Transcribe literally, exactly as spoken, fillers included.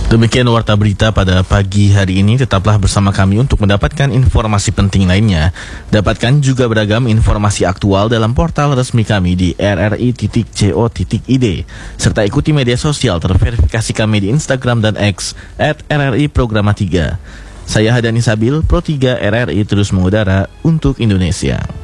Demikian warta berita pada pagi hari ini. Tetaplah bersama kami untuk mendapatkan informasi penting lainnya. Dapatkan juga beragam informasi aktual dalam portal resmi kami di r r i titik co titik i d, serta ikuti media sosial terverifikasi kami di Instagram dan X at r r i programa tiga. Saya Hadani Sabil, Pro tiga R R I terus mengudara untuk Indonesia.